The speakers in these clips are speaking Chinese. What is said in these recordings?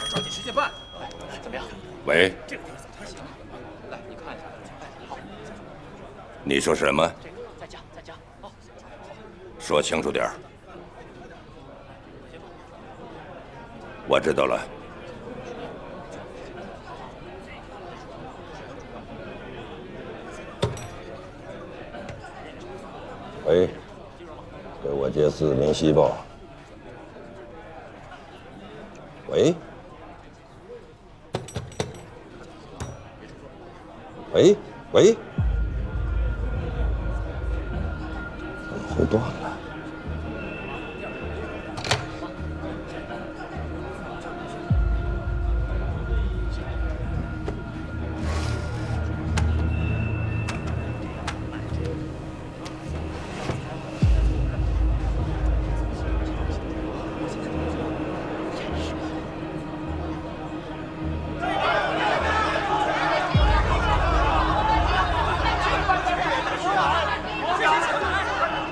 抓紧时间办。 怎么样？ 喂， 这个地方怎么才行？ 来，你看一下。好， 你说什么？ 这个再加。好， 说清楚点儿。我知道了。 喂，给我接4名细报。喂，喂，怎么会断了？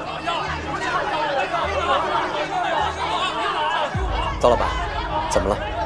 糟老板，怎么了？